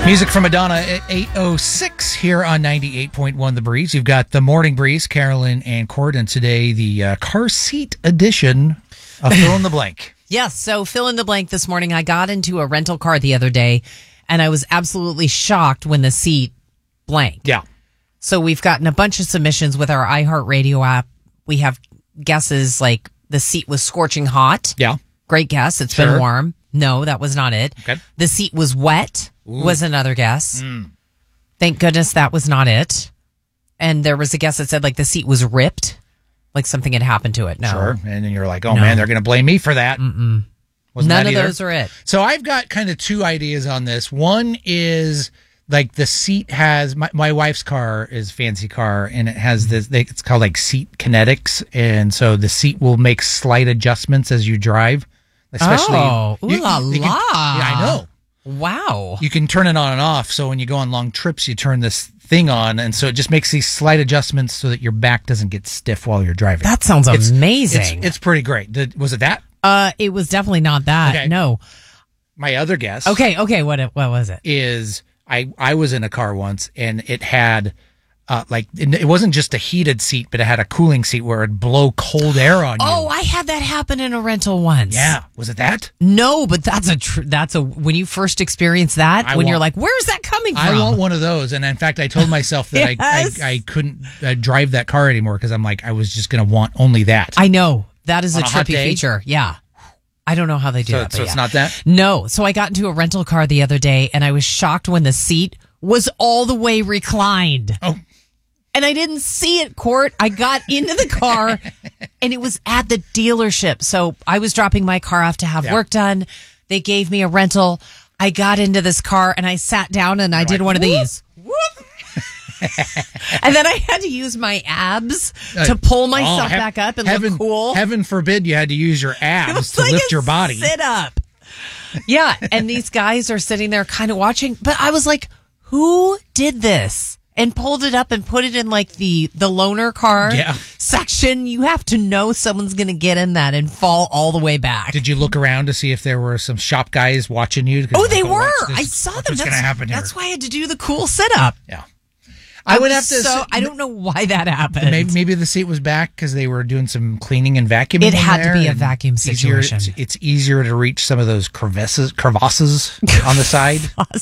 Music from Madonna at 8:06 here on 98.1 The Breeze. You've got the Morning Breeze, Carolyn and Cord, and today the car seat edition of Fill in the Blank. Yes, so fill in the blank this morning. I got into a rental car the other day, and I was absolutely shocked when the seat blanked. Yeah. So we've gotten a bunch of submissions with our iHeartRadio app. We have guesses like the seat was scorching hot. Yeah. Great guess. It's been warm. No, that was not it. Okay. The seat was wet. Ooh. Was another guess. Thank goodness that was not it. And there was a guess that said like the seat was ripped, like something had happened to it. No. Sure. And then you're like, oh, man, they're going to blame me for that. None of those are it. So I've got kind of two ideas on this. One is like the seat has, my wife's car is a fancy car, and it has this, it's called like seat kinetics. And so the seat will make slight adjustments as you drive. Especially, ooh la la. Yeah, I know. Wow. You can turn it on and off. So when you go on long trips, you turn this thing on. And so it just makes these slight adjustments so that your back doesn't get stiff while you're driving. That sounds amazing. It's pretty great. Was it that? It was definitely not that. Okay. No. My other guess. Okay. What was it? Is I was in a car once, and it had it wasn't just a heated seat, but it had a cooling seat where it'd blow cold air on you. Oh, I had that happen in a rental once. Yeah. Was it that? No, but that's a when you first experience that, you're like, where's that coming from? I want one of those. And in fact, I told myself that Yes. I couldn't drive that car anymore because I'm like, I was just going to want only that. I know. That is On a a hot trippy day? feature. Yeah. I don't know how they do that. So but it's yeah. not that? No. So I got into a rental car the other day, and I was shocked when the seat was all the way reclined. Oh. And I didn't see it, Court. I got into the car, and it was at the dealership. So I was dropping my car off to have work done. They gave me a rental. I got into this car, and I sat down, and I did one of these. And then I had to use my abs to pull myself back up and look cool. Heaven forbid you had to use your abs to lift your body. Sit up. Yeah, and these guys are sitting there kind of watching. But I was like, who did this? And pulled it up and put it in like the loaner car section. You have to know someone's going to get in that and fall all the way back. Did you look around to see if there were some shop guys watching you? Oh, they were. I saw them. What's going to happen here? That's why I had to do the cool sit-up. Yeah. I don't know why that happened. Maybe the seat was back because they were doing some cleaning and vacuuming. It had to be a vacuum situation. It's easier to reach some of those crevasses on the side.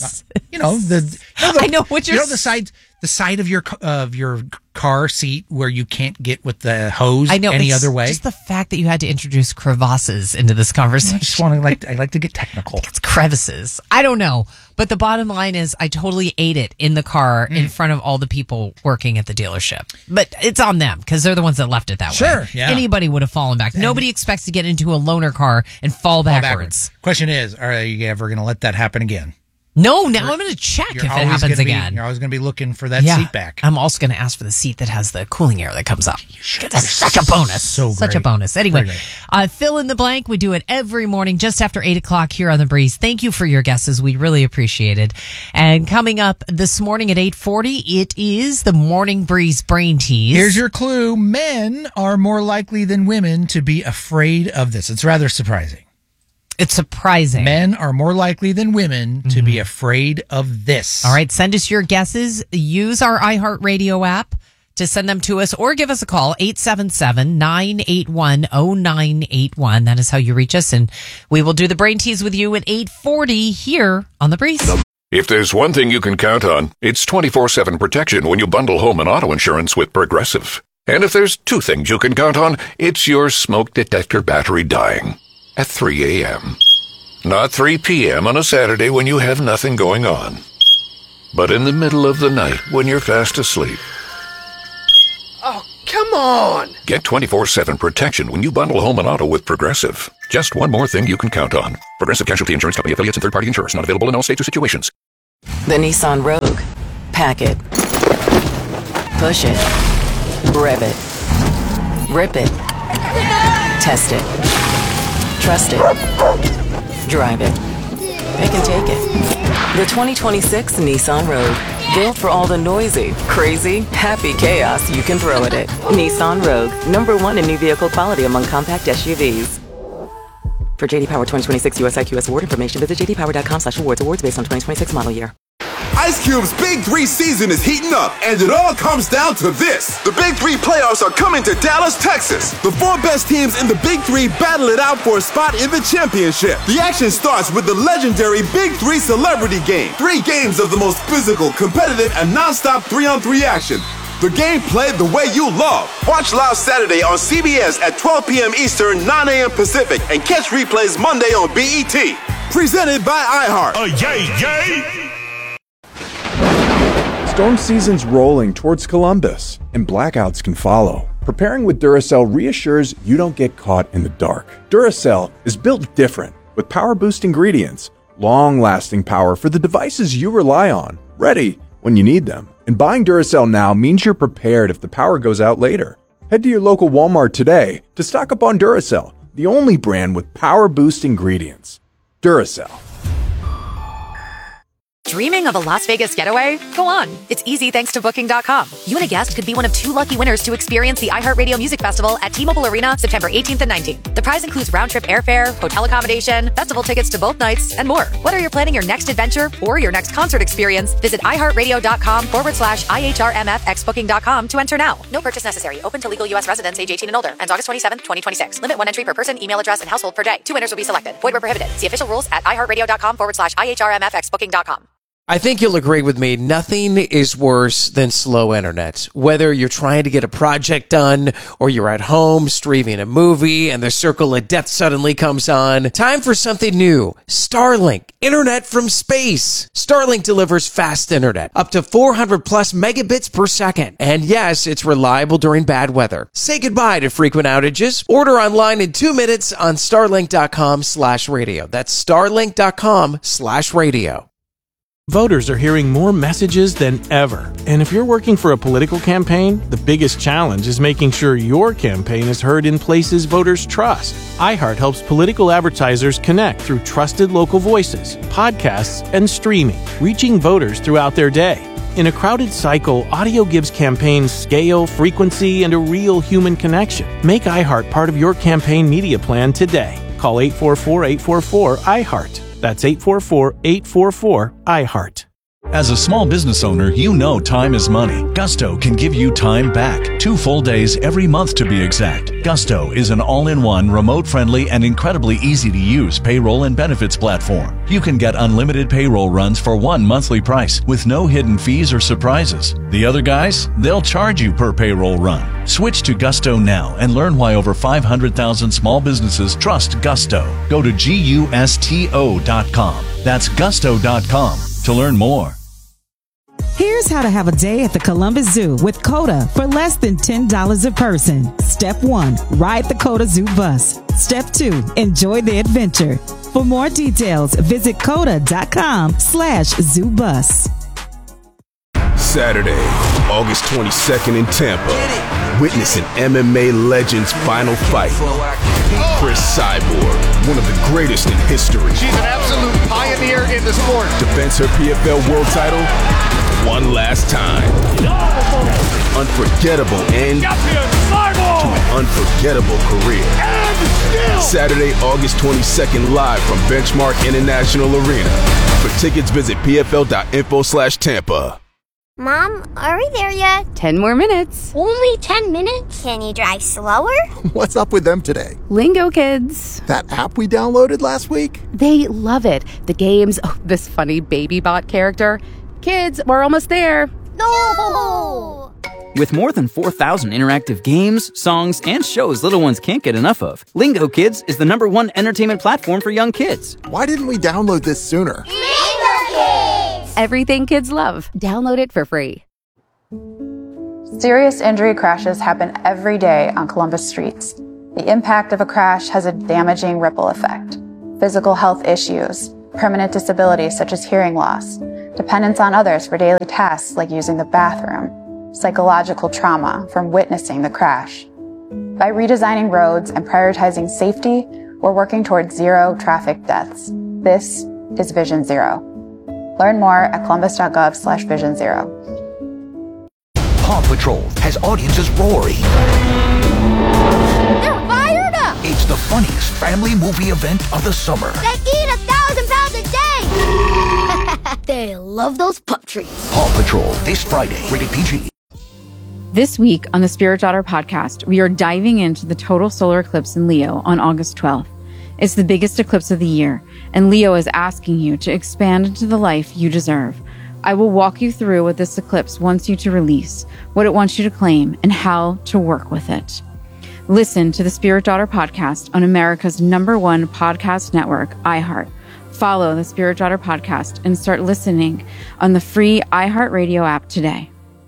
I know what you're. The side of your car seat where you can't get with the hose any other way. Just the fact that you had to introduce crevasses into this conversation. I just want to I like to get technical. It's crevices. I don't know. But the bottom line is I totally ate it in the car in front of all the people working at the dealership. But it's on them because they're the ones that left it that way. Sure, yeah. Anybody would have fallen back. Nobody expects to get into a loaner car and fall backwards. Question is, are you ever going to let that happen again? No, now I'm going to check if it happens again. You're always going to be looking for that seat back. I'm also going to ask for the seat that has the cooling air that comes up. That's such a bonus. Such a bonus. Anyway, fill in the blank. We do it every morning just after 8 o'clock here on The Breeze. Thank you for your guesses. We really appreciate it. And coming up this morning at 8:40, it is the Morning Breeze Brain Tease. Here's your clue. Men are more likely than women to be afraid of this. It's rather surprising. It's surprising. Men are more likely than women to be afraid of this. All right, send us your guesses. Use our iHeartRadio app to send them to us or give us a call, 877-981-0981. That is how you reach us, and we will do the brain tease with you at 8:40 here on The Breeze. If there's one thing you can count on, it's 24/7 protection when you bundle home and auto insurance with Progressive. And if there's two things you can count on, it's your smoke detector battery dying. At 3 a.m. Not 3 p.m. on a Saturday when you have nothing going on. But in the middle of the night when you're fast asleep. Oh, come on! Get 24/7 protection when you bundle home and auto with Progressive. Just one more thing you can count on. Progressive Casualty Insurance Company affiliates and third-party insurers. Not available in all states or situations. The Nissan Rogue. Pack it. Push it. Rev it. Rip it. Test it. Trust it. Drive it. Pick and take it. The 2026 Nissan Rogue. Built for all the noisy, crazy, happy chaos you can throw at it. Nissan Rogue. #1 in new vehicle quality among compact SUVs. For JD Power 2026 US IQS award information, visit jdpower.com/awards. Awards based on 2026 model year. Ice Cube's Big 3 season is heating up, and it all comes down to this. The Big 3 playoffs are coming to Dallas, Texas. The 4 best teams in the Big 3 battle it out for a spot in the championship. The action starts with the legendary Big 3 Celebrity Game. 3 games of the most physical, competitive, and non-stop 3-on-3 action. The game played the way you love. Watch live Saturday on CBS at 12 p.m. Eastern, 9 a.m. Pacific, and catch replays Monday on BET. Presented by iHeart. Storm season's rolling towards Columbus, and blackouts can follow. Preparing with Duracell reassures you don't get caught in the dark. Duracell is built different, with power-boost ingredients, long-lasting power for the devices you rely on, ready when you need them. And buying Duracell now means you're prepared if the power goes out later. Head to your local Walmart today to stock up on Duracell, the only brand with power-boost ingredients. Duracell. Dreaming of a Las Vegas getaway? Go on. It's easy thanks to Booking.com. You and a guest could be one of 2 lucky winners to experience the iHeartRadio Music Festival at T-Mobile Arena September 18th and 19th. The prize includes round-trip airfare, hotel accommodation, festival tickets to both nights, and more. Whether you're planning your next adventure or your next concert experience, visit iHeartRadio.com/IHRMFX Booking.com to enter now. No purchase necessary. Open to legal U.S. residents age 18 and older. Ends August 27th, 2026. Limit 1 entry per person, email address, and household per day. 2 winners will be selected. Void where prohibited. See official rules at iHeartRadio.com/IHRMFX Booking.com. I think you'll agree with me. Nothing is worse than slow internet. Whether you're trying to get a project done or you're at home streaming a movie and the circle of death suddenly comes on. Time for something new. Starlink. Internet from space. Starlink delivers fast internet. Up to 400 plus megabits per second. And yes, it's reliable during bad weather. Say goodbye to frequent outages. Order online in 2 minutes on starlink.com/radio. That's starlink.com/radio. Voters are hearing more messages than ever. And if you're working for a political campaign, the biggest challenge is making sure your campaign is heard in places voters trust. iHeart helps political advertisers connect through trusted local voices, podcasts, and streaming, reaching voters throughout their day. In a crowded cycle, audio gives campaigns scale, frequency, and a real human connection. Make iHeart part of your campaign media plan today. Call 844-844-iHeart. That's 844-844-iHeart. As a small business owner, you know time is money. Gusto can give you time back. 2 full days every month to be exact. Gusto is an all-in-one, remote-friendly, and incredibly easy-to-use payroll and benefits platform. You can get unlimited payroll runs for one monthly price with no hidden fees or surprises. The other guys, they'll charge you per payroll run. Switch to Gusto now and learn why over 500,000 small businesses trust Gusto. Go to GUSTO.com. That's Gusto.com to learn more. Here's how to have a day at the Columbus Zoo with COTA for less than $10 a person. Step 1, ride the COTA Zoo bus. Step 2, enjoy the adventure. For more details, visit COTA.com/zoobus. Saturday, August 22nd in Tampa. Witness an MMA legend's final fight. Chris Cyborg, one of the greatest in history. She's an absolute pioneer in the sport. Defends her PFL world title one last time. Unforgettable end to an unforgettable career. Saturday, August 22nd, live from Benchmark International Arena. For tickets, visit pfl.info/Tampa. Mom, are we there yet? 10 more minutes. Only 10 minutes? Can you drive slower? What's up with them today? Lingo Kids. That app we downloaded last week? They love it. The games, this funny baby bot character. Kids, we're almost there. No! With more than 4,000 interactive games, songs, and shows little ones can't get enough of, Lingo Kids is the #1 entertainment platform for young kids. Why didn't we download this sooner? Lingo Kids! Everything kids love. Download it for free. Serious injury crashes happen every day on Columbus streets. The impact of a crash has a damaging ripple effect. Physical health issues, permanent disabilities such as hearing loss, dependence on others for daily tasks like using the bathroom, psychological trauma from witnessing the crash. By redesigning roads and prioritizing safety, we're working towards 0 traffic deaths. This is Vision Zero. Learn more at columbus.gov/Vision Zero. Paw Patrol has audiences roaring. They're fired up! It's the funniest family movie event of the summer. They eat 1,000 pounds a day! I love those pup treats. Paw Patrol, this Friday, rated PG. This week on the Spirit Daughter podcast, we are diving into the total solar eclipse in Leo on August 12th. It's the biggest eclipse of the year, and Leo is asking you to expand into the life you deserve. I will walk you through what this eclipse wants you to release, what it wants you to claim, and how to work with it. Listen to the Spirit Daughter podcast on America's #1 podcast network, iHeart. Follow the Spirit Daughter podcast and start listening on the free iHeartRadio app today.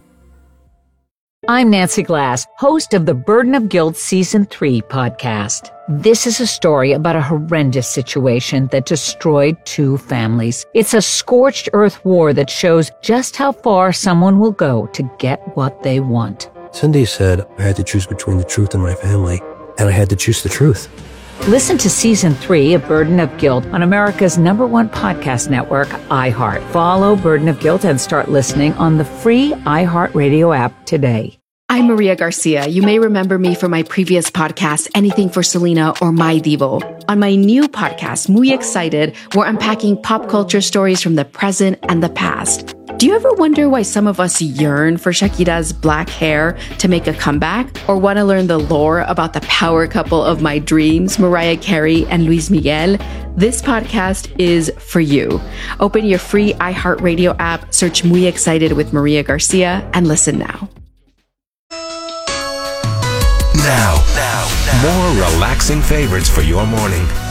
I'm Nancy Glass, host of the Burden of Guilt Season 3 podcast. This is a story about a horrendous situation that destroyed 2 families. It's a scorched earth war that shows just how far someone will go to get what they want. Cindy said I had to choose between the truth and my family, and I had to choose the truth. Listen to Season 3 of Burden of Guilt on America's #1 podcast network, iHeart. Follow Burden of Guilt and start listening on the free iHeartRadio app today. I'm Maria Garcia. You may remember me from my previous podcast, Anything for Selena or My Divo. On my new podcast, Muy Excited, we're unpacking pop culture stories from the present and the past. Do you ever wonder why some of us yearn for Shakira's black hair to make a comeback? Or want to learn the lore about the power couple of my dreams, Mariah Carey and Luis Miguel? This podcast is for you. Open your free iHeartRadio app, search Muy Excited with Maria Garcia, and listen now. Now, more relaxing favorites for your morning.